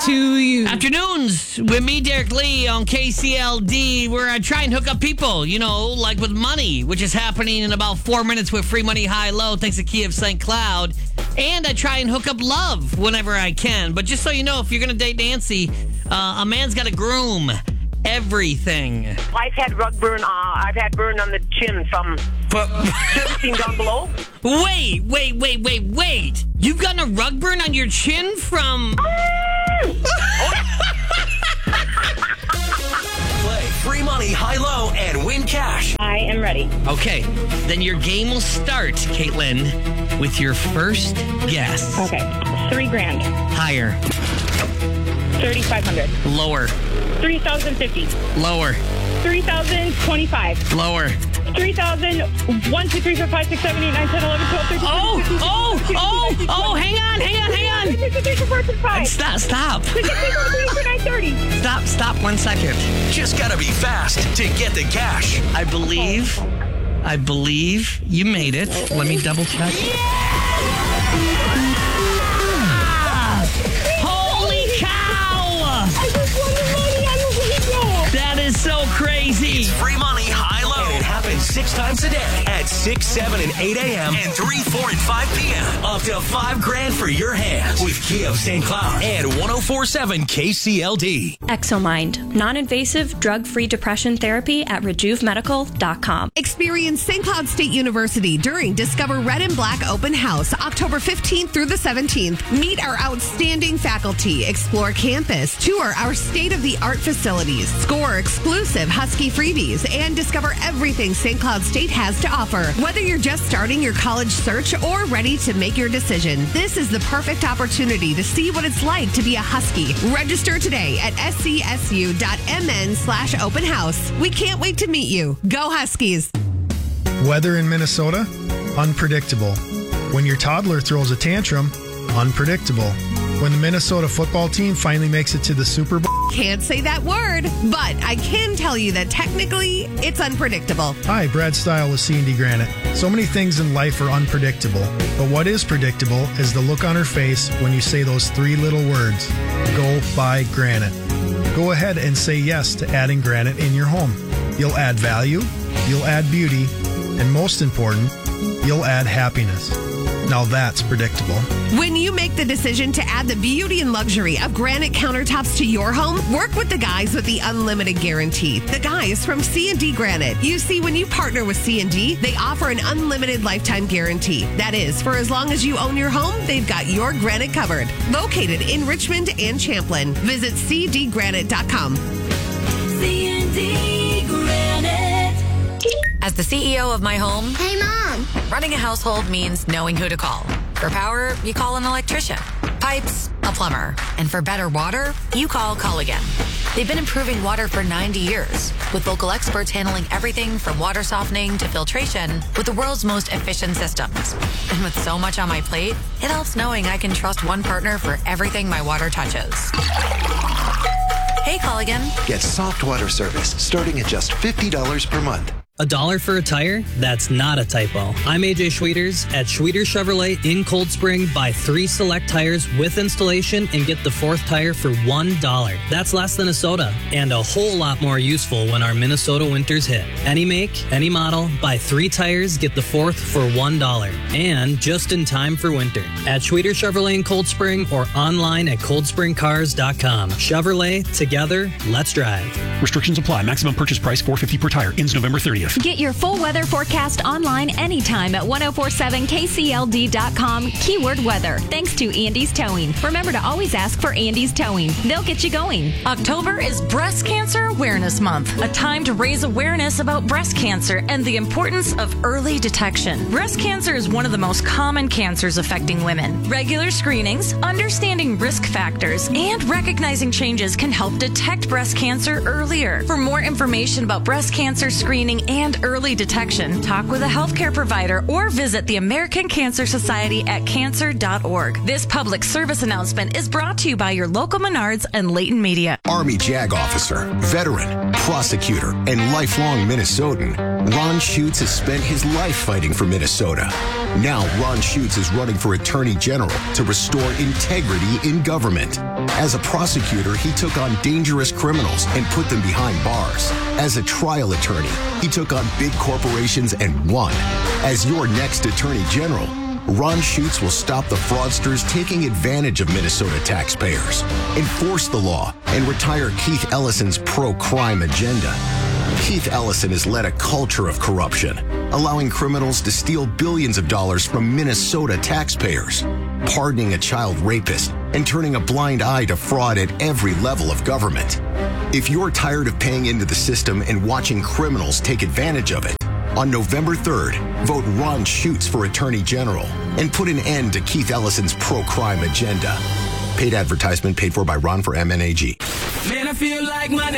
to you. Afternoons with me, Derek Lee, on KCLD, where I try and hook up people, like with money, which is happening in about 4 minutes with Free Money High Low, thanks to Key of St. Cloud. And I try and hook up love whenever I can. But just so you know, if you're going to date Nancy, a man's got to groom everything. I've had rug burn. I've had burn on the chin from servicing down below. Wait. You've gotten a rug burn on your chin from... Play Free Money High Low and win cash. I am ready. Okay, then your game will start, Caitlin, with your first guess. Okay. $3,000. Higher. 3,500. Lower. 3,050. Lower. 3,025. Lower. 3,000. 1, 2, 3, 4, 5, 6, 7, 8, 9, 10, 11, 12, 13, 14, 15, 16, 17, 18, 19, 20, hang on. 23, 24, 25. Stop. 30. Stop 1 second. Just gotta be fast to get the cash. I believe you made it. Let me double check. Holy cow! I just won the money. I'm a That is so crazy. It's Free Money High Low. And it happens 6 times a day at 6, 7, and 8 a.m. and 3, 4, and 5 p.m. Up to $5,000 for your hands with Key of St. Cloud and 104.7 KCLD. Exomind, non-invasive, drug-free depression therapy at RejuveMedical.com. Experience St. Cloud State University during Discover Red and Black Open House, October 15th through the 17th. Meet our outstanding faculty, explore campus, tour our state-of-the-art facilities, score exclusive Husky freebies, and discover everything St. Cloud State has to offer. Whether you're just starting your college search or ready to make your decision, this is the perfect opportunity to see what it's like to be a Husky. Register today at scsu.mn/open house. We can't wait to meet you. Go Huskies! Weather in Minnesota? Unpredictable. When your toddler throws a tantrum? Unpredictable. When the Minnesota football team finally makes it to the Super Bowl? Can't say that word, but I can tell you that technically it's unpredictable. Hi, Brad Stile with C&D Granite. So many things in life are unpredictable, but what is predictable is the look on her face when you say those 3 little words, go buy granite. Go ahead and say yes to adding granite in your home. You'll add value, you'll add beauty, and most important, you'll add happiness. Now that's predictable. When you make the decision to add the beauty and luxury of granite countertops to your home, work with the guys with the unlimited guarantee. The guys from C&D Granite. You see, when you partner with C&D, they offer an unlimited lifetime guarantee. That is, for as long as you own your home, they've got your granite covered. Located in Richmond and Champlin. Visit cdgranite.com. C&D Granite. As the CEO of my home, Hey, Mom. running a household means knowing who to call. For power, you call an electrician. Pipes, a plumber. And for better water, you call Culligan. They've been improving water for 90 years, with local experts handling everything from water softening to filtration with the world's most efficient systems. And with so much on my plate, it helps knowing I can trust one partner for everything my water touches. Hey, Culligan. Get soft water service starting at just $50 per month. $1 for a tire? That's not a typo. I'm AJ Schwieters at Schwieters Chevrolet in Cold Spring. Buy 3 select tires with installation and get the 4th tire for $1. That's less than a soda and a whole lot more useful when our Minnesota winters hit. Any make, any model, buy 3 tires, get the 4th for $1. And just in time for winter. At Schwieters Chevrolet in Cold Spring or online at coldspringcars.com. Chevrolet, together, let's drive. Restrictions apply. Maximum purchase price $450 per tire. Ends November 30th. Get your full weather forecast online anytime at 1047kcld.com, keyword weather. Thanks to Andy's Towing. Remember to always ask for Andy's Towing. They'll get you going. October is Breast Cancer Awareness Month, a time to raise awareness about breast cancer and the importance of early detection. Breast cancer is one of the most common cancers affecting women. Regular screenings, understanding risk factors, and recognizing changes can help detect breast cancer earlier. For more information about breast cancer screening and early detection, talk with a healthcare provider or visit the American Cancer Society at cancer.org. This public service announcement is brought to you by your local Menards and Leighton Media. Army JAG officer, veteran, prosecutor, and lifelong Minnesotan, Ron Schutz has spent his life fighting for Minnesota. Now Ron Schutz is running for Attorney General to restore integrity in government. As a prosecutor, he took on dangerous criminals and put them behind bars. As a trial attorney, he took on big corporations and won. As your next Attorney General, Ron Schutz will stop the fraudsters taking advantage of Minnesota taxpayers, enforce the law, and retire Keith Ellison's pro-crime agenda. Keith Ellison has led a culture of corruption, allowing criminals to steal billions of dollars from Minnesota taxpayers, pardoning a child rapist, and turning a blind eye to fraud at every level of government. If you're tired of paying into the system and watching criminals take advantage of it, on November 3rd, vote Ron Schutz for Attorney General and put an end to Keith Ellison's pro-crime agenda. Paid advertisement paid for by Ron for MNAG. Man, I feel like money.